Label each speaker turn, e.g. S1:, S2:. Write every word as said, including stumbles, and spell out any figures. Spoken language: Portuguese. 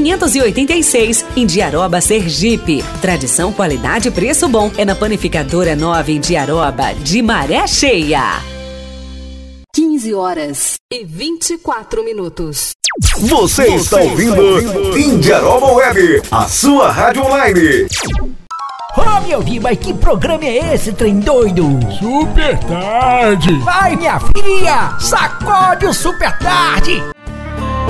S1: quinhentos e oitenta e seis, Indiaroba, Sergipe. Tradição, qualidade e preço bom é na Panificadora Nova Indiaroba, de Maré Cheia. quinze horas e vinte e quatro minutos.
S2: Você, Você está ouvindo, está ouvindo Indiaroba Web, a sua rádio online.
S3: Ô, oh, meu filho, mas que programa é esse, trem doido?
S4: Super Tarde.
S3: Vai, minha filha, sacode o Super Tarde.